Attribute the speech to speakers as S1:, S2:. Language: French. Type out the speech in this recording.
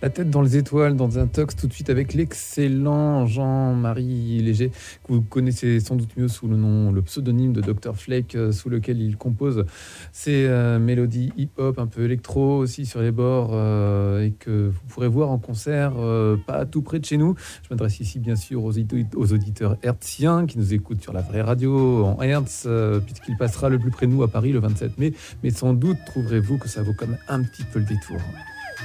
S1: La tête dans les étoiles, dans un tox tout de suite avec l'excellent Jean-Marie Léger, que vous connaissez sans doute mieux sous le pseudonyme de Dr Flake, sous lequel il compose ses mélodies hip-hop, un peu électro aussi sur les bords, et que vous pourrez voir en concert, pas tout près de chez nous. Je m'adresse ici bien sûr aux auditeurs hertziens qui nous écoutent sur la vraie radio en Hertz, puisqu'il passera le plus près de nous à Paris le 27 mai, mais sans doute trouverez-vous que ça vaut quand même un petit peu le détour.